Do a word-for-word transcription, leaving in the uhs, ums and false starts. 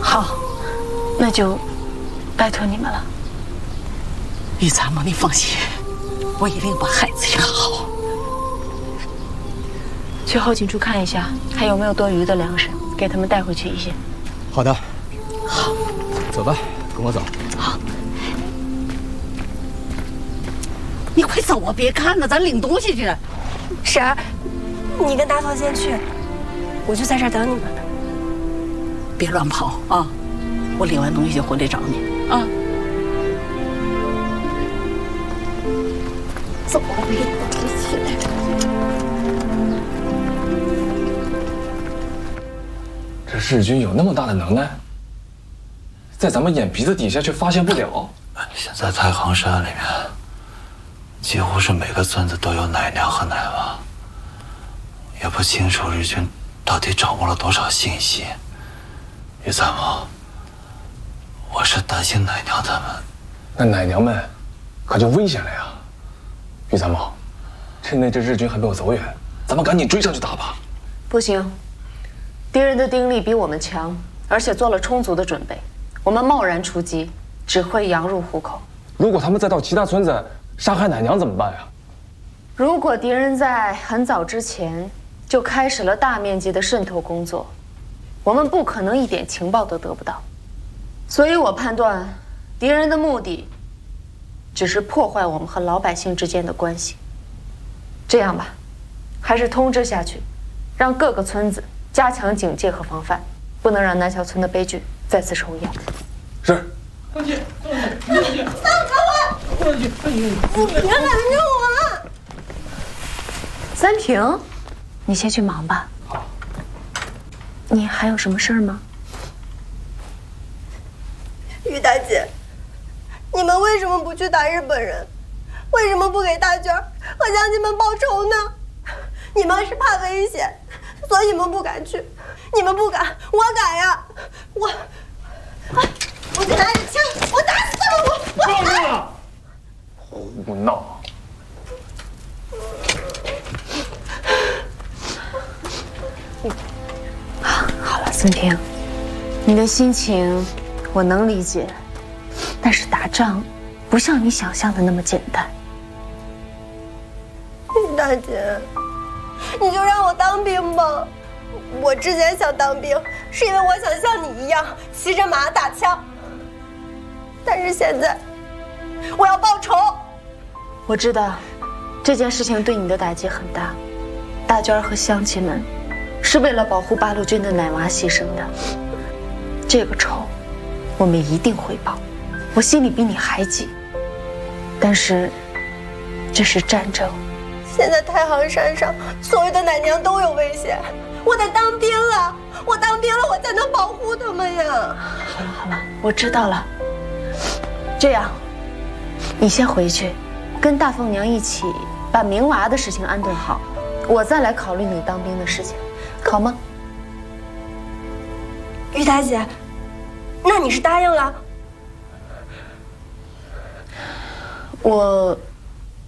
好，那就拜托你们了。 玉参谋，你放心，我一定把孩子养好。 去后勤处看一下，还有没有多余的粮食，给他们带回去一些。 好的。 好， 走吧，跟我走。 好。你快走啊！别看了，咱领东西去。 婶儿，你跟大凤先去，我就在这儿等你们。 别乱跑啊！我领完东西就回来找你啊。走，我给你提起来。 这日军有那么大的能耐，在咱们眼皮子底下却发现不了。 现在太行山里面，几乎是每个村子都有奶娘和奶娃，也不清楚日军到底掌握了多少信息。玉参谋，我是担心奶娘他们。 那奶娘们可就危险了呀！玉参谋，趁那支日军还没有走远，咱们赶紧追上去打吧。 不行，敌人的兵力比我们强，而且做了充足的准备。我们贸然出击，只会羊入虎口。 如果他们再到其他村子杀害奶娘怎么办呀？ 如果敌人在很早之前就开始了大面积的渗透工作，我们不可能一点情报都得不到。所以我判断，敌人的目的只是破坏我们和老百姓之间的关系。这样吧，还是通知下去，让各个村子加强警戒和防范，不能让南桥村的悲剧再次重演。 是。 放弃，放弃，放弃！ 放开我！ 放弃！哎呦， 你别拦着我！ 三平，你先去忙吧。 好。 你还有什么事儿吗？ 于大姐，你们为什么不去打日本人？为什么不给大娟和乡亲们报仇呢？你们是怕危险，所以你们不敢去。你们不敢，我敢呀！我，我，我就拿着枪，我打死他们！我，我够了！胡闹！ 好了，孙平，你的心情我能理解，但是打仗不像你想象的那么简单。 于大姐，你就让我当兵吧。我之前想当兵，是因为我想像你一样骑着马打枪。但是现在，我要报仇。 我知道，这件事情对你的打击很大。大娟和乡亲们是为了保护八路军的奶娃牺牲的，这个仇，我们一定会报。我心里比你还急，但是，这是战争。 现在太行山上所有的奶娘都有危险，我得当兵了。我当兵了，我才能保护他们呀。 好了好了，我知道了。这样，你先回去，跟大凤娘一起把明娃的事情安顿好，我再来考虑你当兵的事情，好吗？ 于大姐，那你是答应了？ 我